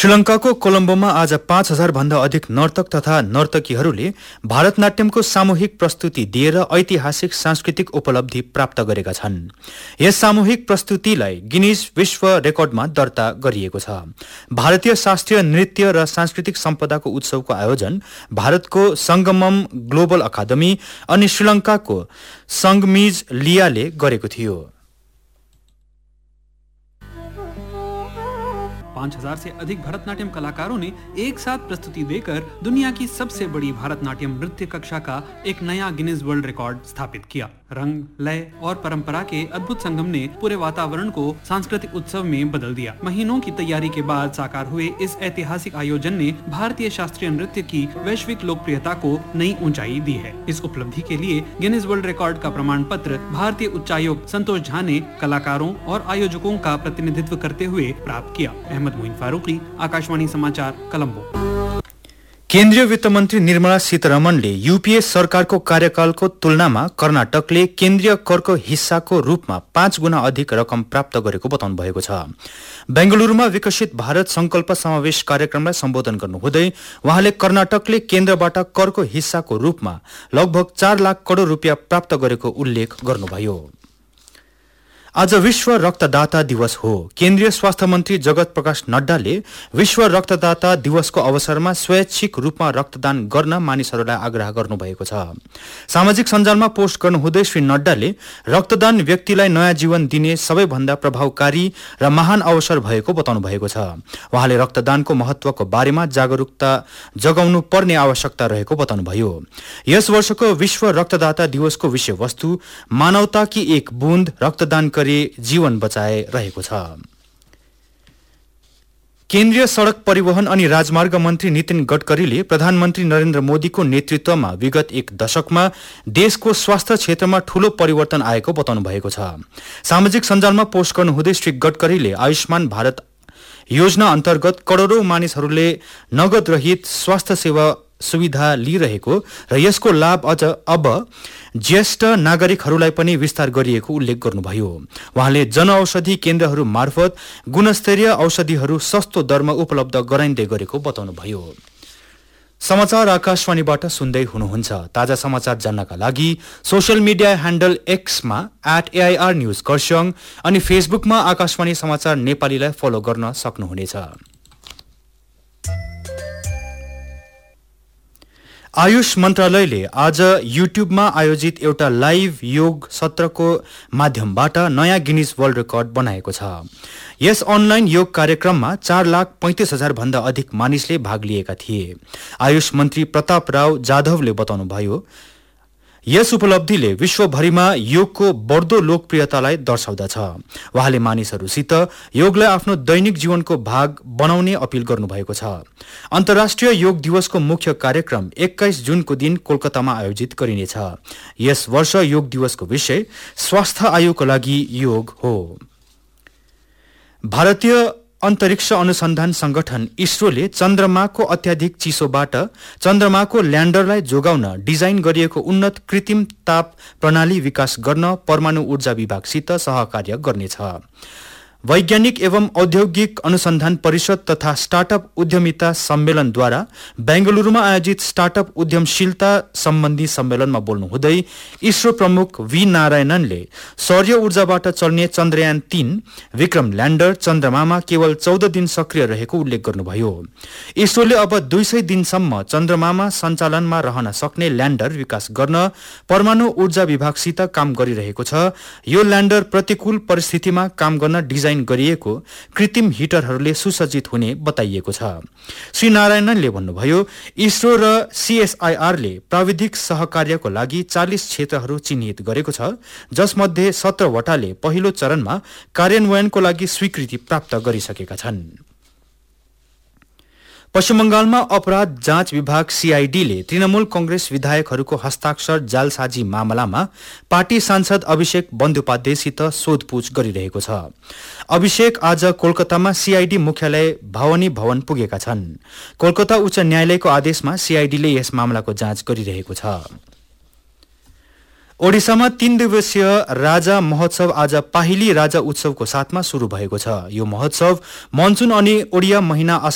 श्रीलंकाको कोलम्बोमा आज 5,000 भन्दा अधिक नर्तक तथा नर्तकीहरूले भारतनाट्यमको सामूहिक प्रस्तुति दिएर ऐतिहासिक सांस्कृतिक उपलब्धि प्राप्त गरेका छन्। यस सामूहिक प्रस्तुतिलाई गिनिज विश्व रेकर्डमा दर्ता गरिएको छ। भारतीय शास्त्रीय नृत्य र सांस्कृतिक सम्पदाको उत्सवको आयोजन भारतको संगमम ग्लोबल अकादमी अनि श्रीलंकाको संगमिज लियाले गरेको थियो। 5,000 से अधिक भरतनाट्यम कलाकारों ने एक साथ प्रस्तुति देकर दुनिया की सबसे बड़ी भरतनाट्यम नृत्य कक्षा का एक नया गिनीज वर्ल्ड रिकॉर्ड स्थापित किया। रंग, लय और परंपरा के अद्भुत संगम ने पूरे वातावरण को सांस्कृतिक उत्सव में बदल दिया। महीनों की तैयारी के बाद साकार हुए इस ऐतिहासिक आयोजन ने भारतीय शास्त्रीय नृत्य की वैश्विक लोकप्रियता को नई ऊंचाई दी है। इस उपलब्धि के लिए गिनीज वर्ल्ड रिकॉर्ड का प्रमाण पत्र भारतीय उच्चायुक्त संतोष झा ने कलाकारों और आयोजकों का प्रतिनिधित्व करते हुए प्राप्त किया। अहमद मोइन फारूकी, आकाशवाणी समाचार, कोलंबो। केन्द्रीय वित्त मन्त्री निर्मला सीतारमणले यूपीए सरकारको कार्यकालको तुलनामा कर्नाटकले केन्द्रीय करको हिस्साको रूपमा 5 गुणा अधिक रकम प्राप्त गरेको बताउनु भएको छ। बेंगलुरूमा विकसित भारत संकल्प समावेश कार्यक्रमलाई सम्बोधन गर्नुहुँदै उहाँले कर्नाटकले केन्द्रबाट करको हिस्साको रूपमा लगभग 4 लाख करोड़ रुपियाँ प्राप्त गरेको उल्लेख गर्नुभयो। आज विश्व रक्तदाता दिवस हो। केन्द्रीय स्वास्थ्य मन्त्री जगत प्रकाश नड्डाले विश्व रक्तदाता दिवसको अवसरमा स्वैच्छिक रूपमा रक्तदान गर्न मानिसहरूलाई आग्रह गर्नुभएको छ। सामाजिक सञ्जालमा पोस्ट गर्नुहुँदै श्री नड्डाले रक्तदान व्यक्तिलाई नयाँ जीवन दिने सबैभन्दा प्रभावकारी र महान अवसर भएको बताउनु भएको छ। उहाँले रक्तदानको महत्वको बारेमा जागरूकता जगाउनु पर्ने आवश्यकता रहेको बताउनुभयो। यस वर्षको विश्व रक्तदाता दिवसको विषयवस्तु मानवता की एक बूंद रक्तदान जीवन बचाए रहेको छ। केन्द्रीय सड़क परिवहन अनि राजमार्ग मन्त्री नितिन गडकरीले प्रधानमन्त्री नरेन्द्र मोदीको नेतृत्वमा विगत 1 दशकमा देशको स्वास्थ्य क्षेत्रमा ठूलो परिवर्तन आएको बताउनु भएको छ। सामाजिक सञ्जालमा पोस्ट गर्नुहुँदै श्री गडकरीले आयुष्मान भारत योजना अन्तर्गत करोड़ौं मानिसहरूले नगद रहित स्वास्थ्य सेवा सुविधा लिइरहेको र यसको लाभ अझ अब ज्येष्ठ नागरिकहरूलाई पनि विस्तार गरिएको उल्लेख गर्नुभयो। उहाँले जनऔषधि केन्द्रहरू मार्फत गुणस्तरीय औषधिहरू सस्तो दरमा उपलब्ध गराइँदै गरेको बताउनुभयो। समाचार आकाशवाणीबाट सुन्दै हुनुहुन्छ। ताजा समाचार जान्नका लागि social media handle एक्समा @AIR news Kurseong अनि फेसबुकमा आकाशवाणी समाचार नेपालीलाई फलो गर्न सक्नुहुनेछ। आयुष मन्त्रालयले आज युट्युबमा आयोजित एउटा लाइभ योग सत्रको माध्यमबाट नयाँ गिनीज वर्ल्ड रेकर्ड बनाएको छ। यस अनलाइन योग कार्यक्रममा 4,35,000 भन्दा अधिक मानिसले भाग लिएका थिए। आयुष मन्त्री प्रताप राव जाधवले बताउनुभयो, यस उपलब्धिले विश्वभरिमा योगको बढ्दो लोकप्रियतालाई दर्शाउँदछ। उहाँले मानिसहरूसित योगलाई आफ्नो दैनिक जीवनको भाग बनाउने अपील गर्नुभएको छ। अन्तर्राष्ट्रिय योग दिवसको मुख्य कार्यक्रम 21 जुनको दिन कोलकातामा आयोजित गरिनेछ। यस वर्ष योग दिवसको विषय स्वास्थ्य आयुको लागि योग हो। भारतीय अन्तरिक्ष अनुसन्धान संगठन इसरोले चन्द्रमाको अत्याधिक चिसोबाट चन्द्रमाको ल्याण्डरलाई जोगाउन डिजाइन गरिएको उन्नत कृत्रिम ताप प्रणाली विकास गर्न परमाणु ऊर्जा विभागसित सहकार्य गर्नेछ। वैज्ञानिक एवं औद्योगिक अनुसन्धान परिषद तथा स्टार्टअप उद्यमिता सम्मेलनद्वारा बेंगलुरूमा आयोजित स्टार्टअप उद्यमशीलता सम्बन्धी सम्मेलनमा बोल्नुहुँदै इसरो प्रमुख वी नारायणनले सौर्य ऊर्जाबाट चल्ने चन्द्रयान 3 विक्रम ल्याण्डर चन्द्रमामा केवल 14 दिन सक्रिय रहेको उल्लेख गर्नुभयो। इसरोले अब 200 दिनसम्म चन्द्रमामा सञ्चालनमा रहन सक्ने ल्याण्डर विकास गर्न परमाणु ऊर्जा विभागसित काम गरिरहेको छ। यो ल्याण्डर प्रतिकूल परिस्थितिमा काम गर्न डिजाइन गरिएको कृत्रिम हिटरहरूले सुसज्जित हुने बताइएको छ। श्री नारायणनले भन्नुभयो, इसरो र CSIR ले प्राविधिक सहकार्यको लागि 40 क्षेत्रहरू चिन्हित गरेको छ, जसमध्ये 17 वटाले पहिलो चरणमा कार्यान्वयनको लागि स्वीकृति प्राप्त गरिसकेका छन्। पश्चिम बंगालमा अपराध जाँच विभाग CID ले तृणमूल कंग्रेस विधायकहरूको हस्ताक्षर जालसाजी मामलामा पार्टी सांसद अभिषेक बन्द्योपाध्यायसित सोधपूछ गरिरहेको छ। अभिषेक आज कोलकातामा CID मुख्यालय भवानी भवन पुगेका छन्। कोलकाता उच्च न्यायालयको आदेशमा CID ले यस मामलाको जाँच गरिरहेको छ। ओडिसामा 3 दिवसीय राजा महोत्सव आज पाहिली राजा उत्सवको साथमा शुरू भएको छ। यो महोत्सव मनसुन अनि ओडिया महिना